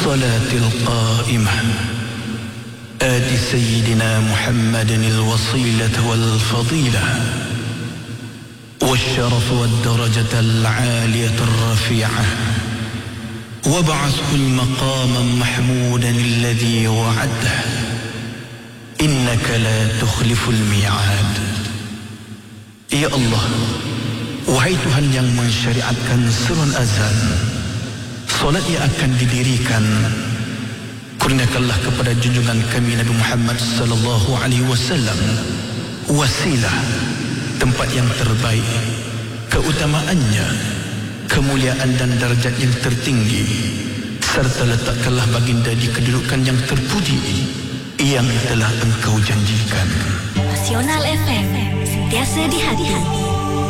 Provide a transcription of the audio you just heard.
والصلاة القائمة آت سيدنا محمد الوصيلة والفضيلة والشرف والدرجة العالية الرفيعة وابعثه المقام محمودا الذي وعده إنك لا تخلف الميعاد. Ya Allah, wahai Tuhan yang mensyariatkan seruan azan, solat yang akan didirikan, kurniakanlah kepada junjungan kami Nabi Muhammad sallallahu alaihi wasallam wasilah, tempat yang terbaik, keutamaannya, kemuliaan dan darjat yang tertinggi, serta letakkanlah baginda di kedudukan yang terpuji yang telah Engkau janjikan. Nasional FM, sentiasa di hati.